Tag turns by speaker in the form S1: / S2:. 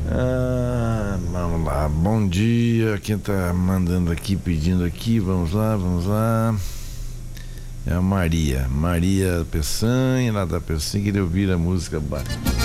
S1: Vamos lá, bom dia. Quem tá mandando aqui, pedindo aqui, vamos lá. É a Maria Peçanha, lá da Peçanha, queria ouvir a música